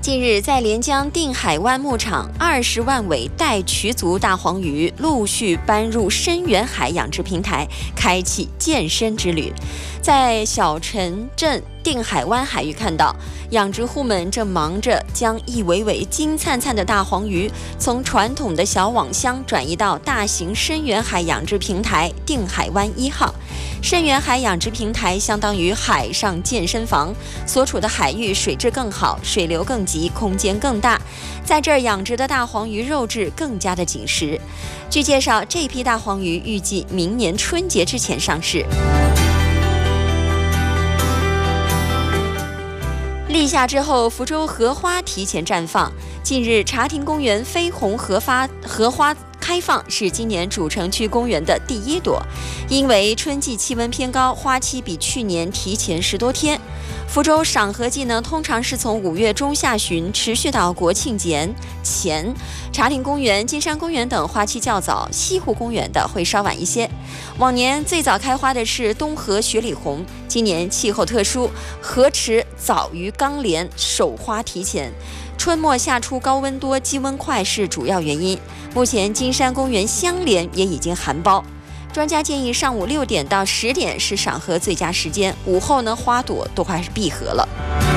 近日，在连江定海湾牧场，20万尾待渠族大黄鱼陆续搬入深源海养殖平台，开启健身之旅。在小城镇定海湾海域看到，养殖户们正忙着将一尾尾金灿灿的大黄鱼从传统的小网箱转移到大型深源海养殖平台定海湾1号。深源海养殖平台相当于海上健身房，所处的海域水质更好，水流更急，空间更大，在这儿养殖的大黄鱼肉质更加的紧实。据介绍，这批大黄鱼预计明年春节之前上市。立夏之后，福州荷花提前绽放。近日，茶亭公园绯红荷花开放是今年主城区公园的第1朵，因为春季气温偏高，花期比去年提前10多天。福州赏荷季呢，通常是从5月中下旬持续到国庆节前。茶亭公园、金山公园等花期较早，西湖公园的会稍晚一些。往年最早开花的是东河雪里红，今年气候特殊，荷池早于钢莲，首花提前。春末夏初高温多，积温快是主要原因。目前金山公园香莲也已经含苞。专家建议上午6点到10点是赏荷最佳时间，午后呢花朵都快是闭合了。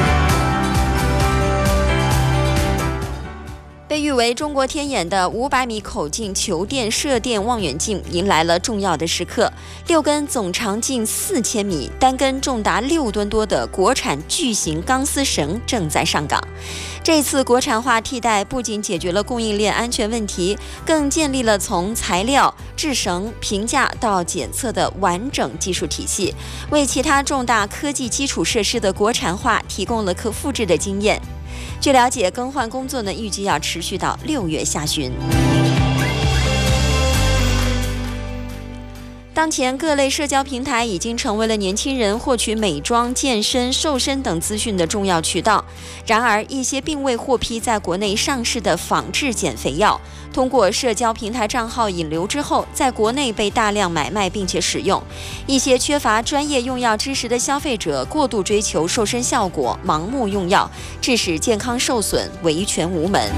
被誉为中国天眼的500米口径球电射电望远镜迎来了重要的时刻，6根总长近4000米、单根重达6吨多的国产巨型钢丝绳正在上岗。这次国产化替代不仅解决了供应链安全问题，更建立了从材料、制绳、评价到检测的完整技术体系，为其他重大科技基础设施的国产化提供了可复制的经验。据了解，更换工作呢预计要持续到6月下旬。当前各类社交平台已经成为了年轻人获取美妆、健身、瘦身等资讯的重要渠道。然而，一些并未获批在国内上市的仿制减肥药，通过社交平台账号引流之后，在国内被大量买卖并且使用。一些缺乏专业用药知识的消费者过度追求瘦身效果，盲目用药，致使健康受损，维权无门。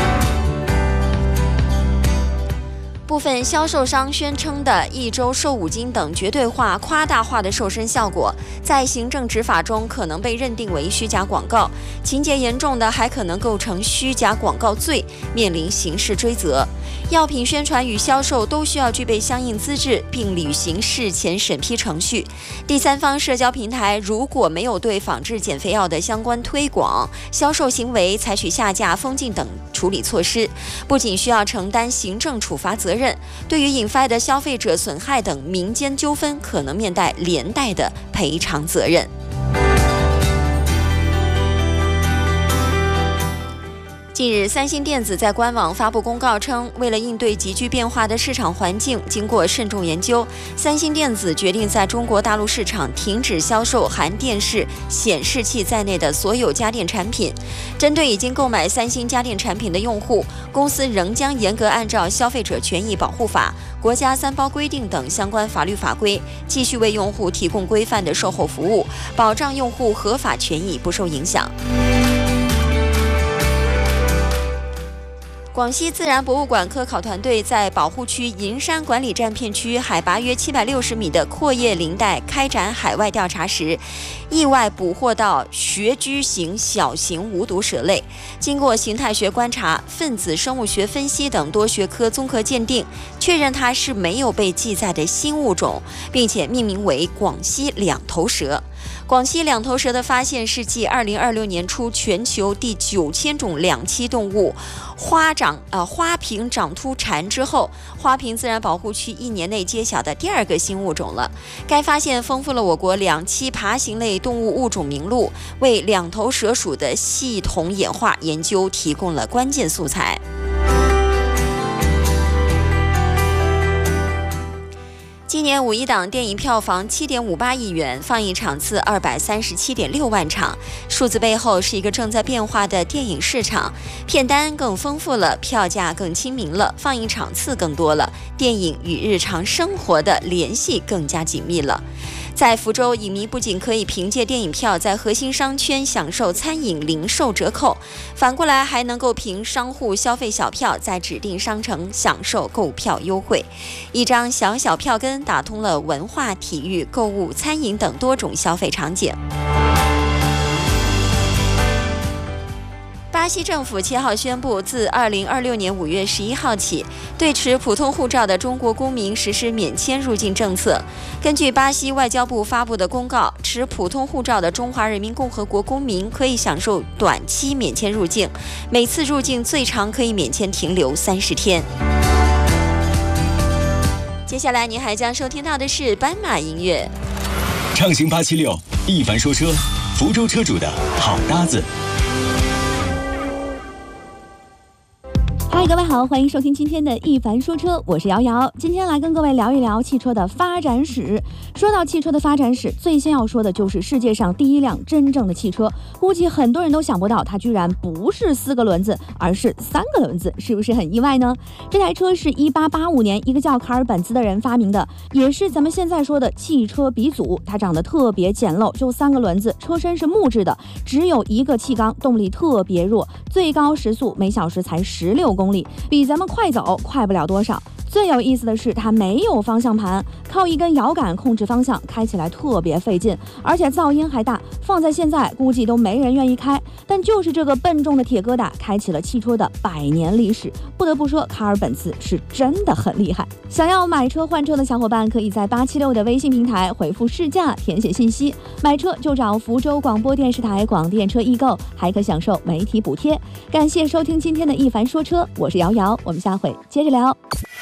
部分销售商宣称的1周瘦5斤等绝对化、夸大化的瘦身效果，在行政执法中可能被认定为虚假广告，情节严重的还可能构成虚假广告罪，面临刑事追责。药品宣传与销售都需要具备相应资质，并履行事前审批程序。第三方社交平台如果没有对仿制减肥药的相关推广、销售行为采取下架、封禁等处理措施，不仅需要承担行政处罚责任，对于引发的消费者损害等民间纠纷，可能面带连带的赔偿责任。近日，三星电子在官网发布公告称，为了应对急剧变化的市场环境，经过慎重研究，三星电子决定在中国大陆市场停止销售含电视、显示器在内的所有家电产品。针对已经购买三星家电产品的用户，公司仍将严格按照《消费者权益保护法》、国家3包规定等相关法律法规，继续为用户提供规范的售后服务，保障用户合法权益不受影响。广西自然博物馆科考团队在保护区银山管理站片区海拔约760米的阔叶林带开展海外调查时，意外捕获到穴居型小型无毒蛇类。经过形态学观察、分子生物学分析等多学科综合鉴定，确认它是没有被记载的新物种，并且命名为广西两头蛇。广西两头蛇的发现是继2026年初全球第9000种两栖动物花瓶长突蝉之后，花瓶自然保护区1年内揭晓的第2个新物种了。该发现丰富了我国两栖爬行类动物物种名录，为两头蛇属的系统演化研究提供了关键素材。今年五一档电影票房7.58亿元，放映场次237.6万场。数字背后是一个正在变化的电影市场，片单更丰富了，票价更亲民了，放映场次更多了，电影与日常生活的联系更加紧密了。 在福州，影迷不仅可以凭借电影票在核心商圈享受餐饮零售折扣，反过来还能够凭商户消费小票在指定商城享受购票优惠。一张小票根打通了文化、体育、购物、餐饮等多种消费场景。巴西政府7号宣布，自2026年5月11号起，对持普通护照的中国公民实施免签入境政策。根据巴西外交部发布的公告，持普通护照的中华人民共和国公民可以享受短期免签入境，每次入境最长可以免签停留30天。接下来您还将收听到的是斑马音乐。 畅行876，一凡说车，福州车主的好搭子。 嗨，各位好，欢迎收听今天的一凡说车，我是瑶瑶。今天来跟各位聊一聊汽车的发展史。说到汽车的发展史，最先要说的就是世界上第一辆真正的汽车。估计很多人都想不到，它居然不是4个轮子，而是3个轮子，是不是很意外呢？这台车是1885年一个叫卡尔本兹的人发明的，也是咱们现在说的汽车鼻祖。它长得特别简陋，就3个轮子，车身是木质的，只有1个气缸，动力特别弱，最高时速每小时才16公里，比咱们快走快不了多少。最有意思的是，它没有方向盘，靠一根摇杆控制方向，开起来特别费劲，而且噪音还大，放在现在估计都没人愿意开。但就是这个笨重的铁疙瘩，开启了汽车的100年历史。不得不说，卡尔本茨是真的很厉害。想要买车换车的小伙伴，可以在876的微信平台回复试驾，填写信息，买车就找福州广播电视台广电车易购，还可享受媒体补贴。感谢收听今天的一凡说车，我是瑶瑶，我们下回接着聊。